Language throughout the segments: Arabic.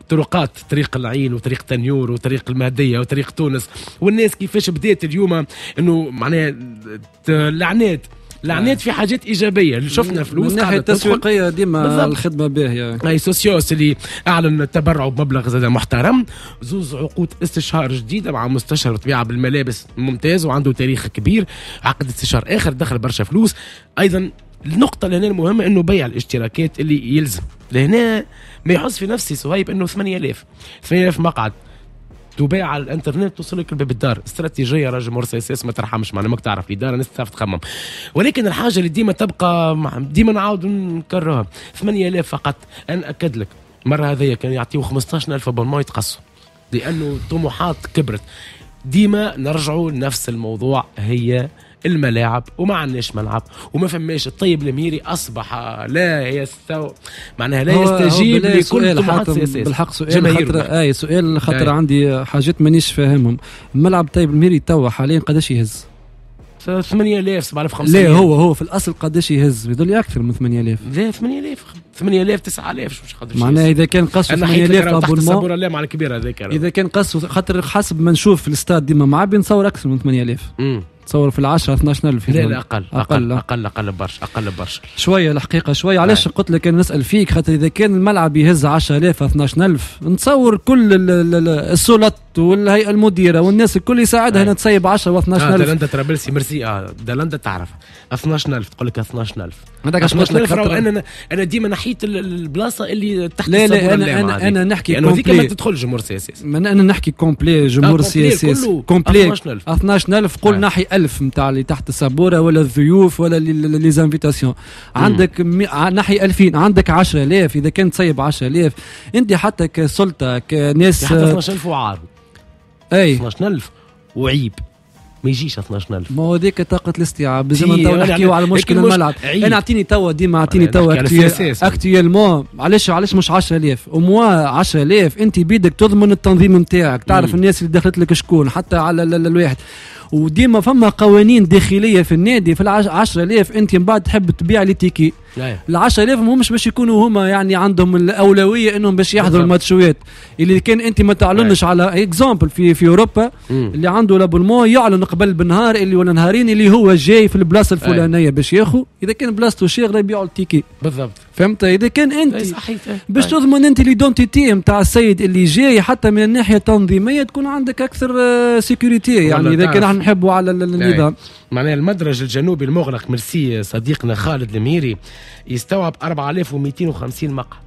طرقات، طريق العين وطريق تنيور وطريق المهدية وطريق تونس، والناس كيفاش بدات اليوم انه معناها لعنات في حاجات ايجابيه اللي شفنا فلوس من ناحيه التسويقيه ديما الخدمه باهيه. اي سوسيوس اللي اعلن التبرع بمبلغ زاد محترم، زوز عقود استشهار جديده مع مستشار طبيعه بالملابس ممتاز وعنده تاريخ كبير، عقد استشهار اخر دخل برشا فلوس. ايضا النقطه اللي هنا المهمه انه بيع الاشتراكات اللي يلزم لهنا ما يحس في نفسي صهيب انه 8000 مقعد تباع على الانترنت توصلك لباب الدار. استراتيجيه راجل مرسيس ما ترحمش، معنا ماك تعرف الاداره الناس تعرف تخمم. ولكن الحاجه اللي ديما تبقى ديما نعاود نكررها 8000 فقط. انا اكد لك مره هذيا كان يعطيو 15000 ابونمون يتقصوا لانه طموحات كبرت. ديما نرجعوا لنفس الموضوع، هي الملاعب وما عندناش ملعب وما فماش. الطيب الميري اصبح لا يستجيب لكل طموحات السياسيه. بالحق سؤال خاطر عندي حاجات مانيش فاهمهم. الملعب طيب الميري توا حاليا قداش يهز؟ 8000 7500. لا هو في الاصل قداش يهز؟ يدل اكثر من 8000. لا 8000 9000 مش قداش. معناها اذا كان قصوا 8000 ابونمون لا مع الكبير هذاك، اذا كان قصوا خاطر حسب ما نشوف في الاستاد ديما معبي نصور اكثر من 8000. تصور في 10 12000. لا اقل برشا شويه الحقيقه شويه. علاش قلت لك انا نسال فيك؟ خاطر اذا كان الملعب يهز 10000 12000 نتصور كل السلطات والهيئه المديره والناس الكل يساعدها هنا تصيب 10 و12000. دلندا ترابلسي ميرسي. دلندا تعرف 12000 تقول لك 12000 هذاك 12000 انا ديما نحيت البلاصه اللي تحت. لا انا نحكي يعني هذيك ما تدخل جمهور سياسي. انا نحكي كومبلي جمهور سياسي كومبلي 12000 قول ناحي 1000 نتاع اللي تحت السبوره ولا الضيوف ولا لي زانفيتاسيون. عندك ناحي 2000 عندك 10000. اذا كان تصيب 10000 انت حتى كسلطه كناس حتى 12000 وعار. اي 12000 وعيب ما يجيش 12000. ما هو ذيك طاقه الاستيعاب. لازم تو نحكيو على مشكل الملعب. انا اعطيني توا ديما اعطيني توا اكتويلمون. علاش مش 10000 وموا 10000 انت بيدك تضمن التنظيم نتاعك، تعرف الناس اللي دخلت لك شكون حتى على الواحد. وديما فما قوانين داخليه في النادي. في 10000 انت من بعد تحب تبيع لي تيكي. ال10000 مش باش يكونوا هما يعني عندهم الاولويه انهم باش يحضروا الماتشات. اللي كان انت ما تعلنش على اكزامبل في اوروبا اللي عنده لابونمون يعلن قبل بنهار اللي ولا نهارين اللي هو جاي في البلاصه الفلانيه باش ياخذ. اذا كان بلاصته شاغله يبيعوا التيكي بالضبط. فهمت؟ اذا كان انت باش تضمن انت ليدونتيتي نتاع السيد اللي جاي حتى من الناحيه التنظيميه تكون عندك اكثر سيكوريتي. يعني اذا كان احنا نحبوا على النظام. معناها المدرج الجنوبي المغلق ميرسي صديقنا خالد الميري يستوعب 4250 مقعد.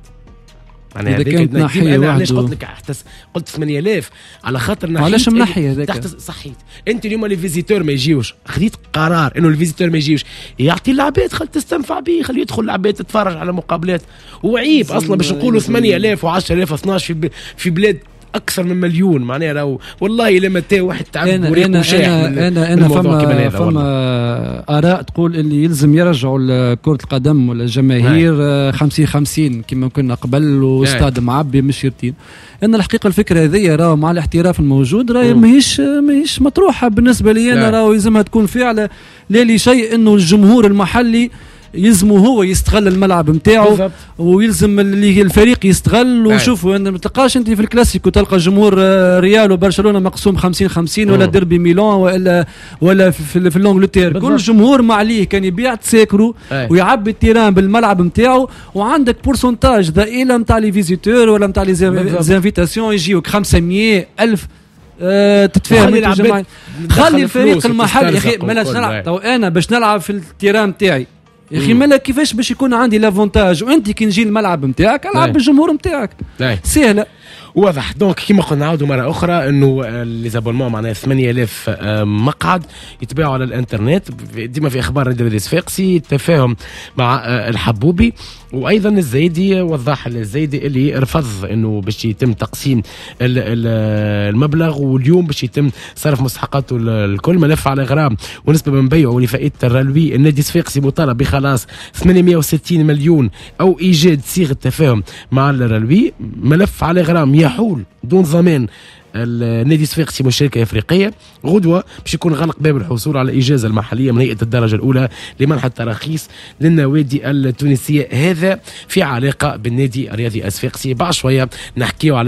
اذا كانت ناحيه واحده. علاش قلت 8000 على خاطر ناحيه. علاش مناحيه هذاك تحت صحيت انت اليوم لي فيزيتور ما يجيوش. خذيت قرار انه الفيزيتور ما يجيوش، يعطي العباد خل تستنفع به، خلي يدخل العباد تتفرج على مقابلات. وعيب اصلا باش نقولوا 8000 و10000 12 في بلاد اكثر من مليون. معناها لو والله لما تا واحد تعب وريق وشاح. انا فما اراء تقول اللي يلزم يرجعوا كرة القدم ولا الجماهير 50-50 كما كنا قبل واستاد معبي مش يرتين. انا الحقيقه الفكره هذه راهو مع الاحتراف الموجود راهي ماهيش مطروحه بالنسبه لي. انا راهو يلزمها تكون فعلا لا لشيء انه الجمهور المحلي يلزمه هو يستغل الملعب نتاعو ويلزم الفريق يستغل. وشوفوا انا ما تلقاش انت في الكلاسيكو تلقى جمهور ريال وبرشلونه مقسوم 50-50 ولا ديربي ميلان ولا في اللونجلتير. كل جمهور ما عليه كان يبيع تساكرو ويعبي التيران بالملعب نتاعو. وعندك بورسونتاج ضئيله نتاع لي فيزيتور ولا نتاع لي زانفيتاسيون يجيوك 500,000 تتفاهم. خلي الفريق المحلي يا اخي مالاش نلعب. انا باش نلعب في التيران نتاعي يا اخي مالك كيفاش باش يكون عندي لافونتاج وانت كي نجي الملعب نتاعك العب بالجمهور نتاعك سهله. واضح. دونك كيما قلنا نعاودوا مره اخرى انه لي زابونمون معناها 8000 مقعد يتباعوا على الانترنت. ديما في اخبار نادي الصفاقسي التفاهم مع الحبوبي وايضا الزايدي وضح الزايدي اللي رفض انه باش يتم تقسيم المبلغ واليوم باش يتم صرف مستحقاته الكل. ملف على غرام ونسبه من بيعه لفائده الرلوي. النادي الصفاقسي مطالب بخلاص 860 مليون او ايجاد صيغه تفاهم مع الرلوي. ملف على غرام يحول دون ضمان النادي الصفاقسي مشاركة إفريقية. غدوة باش يكون غلق باب الحصول على الإجازة المحلية من هيئة الدرجة الأولى لمنح التراخيص للنوادي التونسية. هذا في علاقة بالنادي الرياضي الصفاقسي. بعد شوية نحكيه على